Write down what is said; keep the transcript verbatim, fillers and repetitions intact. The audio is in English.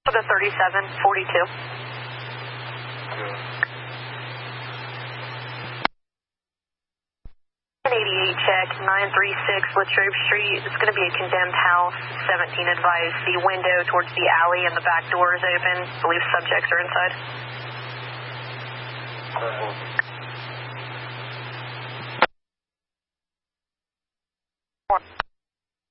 For the thirty-seven forty-two. Yeah. eighty-eight check, nine three six Latrobe Street. It's going to be a condemned house. seventeen advised. The window towards the alley and the back door is open. I believe subjects are inside. Uh-huh.